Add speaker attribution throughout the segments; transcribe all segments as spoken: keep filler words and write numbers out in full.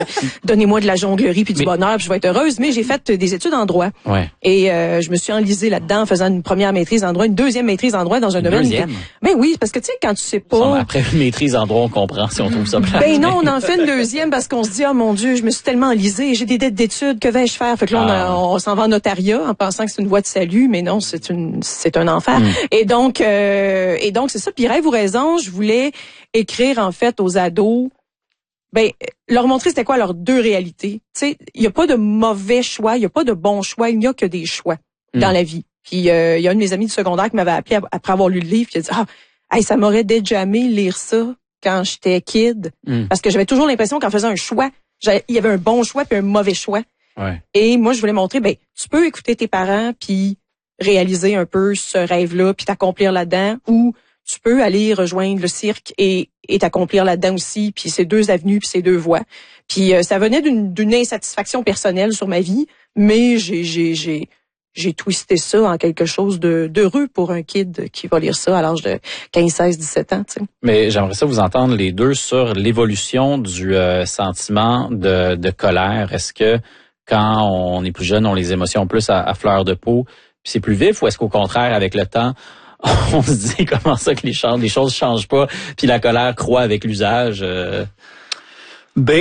Speaker 1: donnez-moi de la jonglerie puis du mais... bonheur, puis je vais être heureuse. Mais j'ai fait des études en droit.
Speaker 2: Ouais.
Speaker 1: Et euh, je me suis enlisée là-dedans en faisant une première maîtrise en droit, une deuxième maîtrise en droit dans un
Speaker 2: une
Speaker 1: domaine.
Speaker 2: Deuxième?
Speaker 1: Ben oui, parce que tu sais, quand tu sais pas...
Speaker 2: Après une maîtrise en droit, on comprend si on trouve ça plate.
Speaker 1: Ben non, on en fait une deuxième parce qu'on se dit, oh mon Dieu, je me suis tellement enlisée, j'ai des dettes d'études, que vais-je faire? Fait que là, ah. on, on s'en va en notariat en pensant que c'est une voie de salut, mais non, c'est une c'est un enfer. Mm. Et donc, euh, et donc c'est ça. Puis rêve ou raison, je voulais écrire en fait aux ados, ben leur montrer c'était quoi leurs deux réalités. Tu sais, il y a pas de mauvais choix, il y a pas de bon choix, il n'y a que des choix mm. dans la vie. Puis euh, il y a un de mes amis du secondaire qui m'avait appelé après avoir lu le livre, qui a dit ah, hey, ça m'aurait déjamé lire ça quand j'étais kid, mm. parce que j'avais toujours l'impression qu'en faisant un choix, il y avait un bon choix puis un mauvais choix.
Speaker 2: Ouais.
Speaker 1: Et moi je voulais montrer, ben tu peux écouter tes parents puis réaliser un peu ce rêve-là puis t'accomplir là-dedans, ou tu peux aller rejoindre le cirque et et t'accomplir là-dedans aussi, puis c'est deux avenues puis c'est deux voies. Puis euh, ça venait d'une d'une insatisfaction personnelle sur ma vie, mais j'ai j'ai j'ai j'ai twisté ça en quelque chose de d'heureux pour un kid qui va lire ça à l'âge de quinze, seize, dix-sept ans, tu sais.
Speaker 2: Mais j'aimerais ça vous entendre les deux sur l'évolution du euh, sentiment de de colère. Est-ce que quand on est plus jeune, on a les émotions plus à, à fleur de peau, puis c'est plus vif, ou est-ce qu'au contraire, avec le temps, on se dit comment ça que les choses, les choses changent pas, puis la colère croît avec l'usage? Euh...
Speaker 3: B.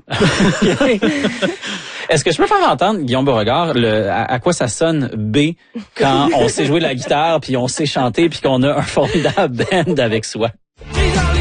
Speaker 2: Est-ce que je peux faire entendre, Guillaume Beauregard, le, à, à quoi ça sonne B quand on sait jouer la guitare, puis on sait chanter, puis qu'on a un formidable band avec soi?